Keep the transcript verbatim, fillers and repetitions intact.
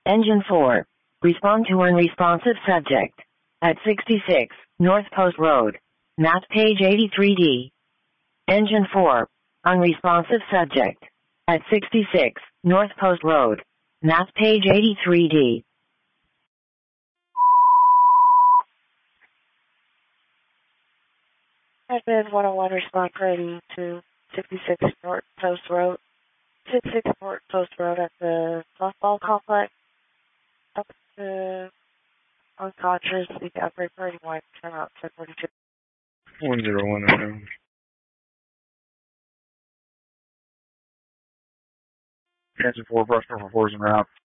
Engine four. Respond to unresponsive subject. At sixty-six, North Post Road. Map page eighty-three D. Engine four. Unresponsive subject. At sixty-six, North Post Road. Map page eighty-three D. Admin one oh one response ready to sixty-six North Post Road. sixty-six North Post Road at the softball complex. Up to unconscious, seek operate for anyone. Turn out ten forty-two. one zero one around. Engine four, brush number four is en route.